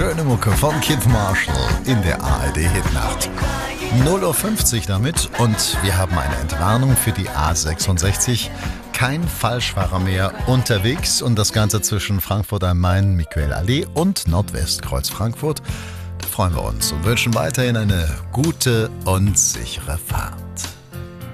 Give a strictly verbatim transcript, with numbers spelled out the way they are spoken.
Schöne Mucke von Kid Marshall in der A R D-Hitnacht. null Uhr fünfzig damit und wir haben eine Entwarnung für die A sechsundsechzig. Kein Falschfahrer mehr unterwegs und das Ganze zwischen Frankfurt am Main, Michaelallee und Nordwestkreuz Frankfurt. Da freuen wir uns und wünschen weiterhin eine gute und sichere Fahrt.